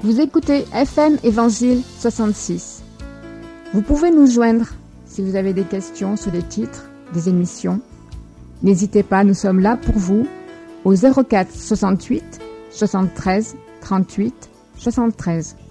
Vous écoutez FM Évangile 66. Vous pouvez nous joindre si vous avez des questions sur les titres des émissions. N'hésitez pas, nous sommes là pour vous au 04 68 73 38 73.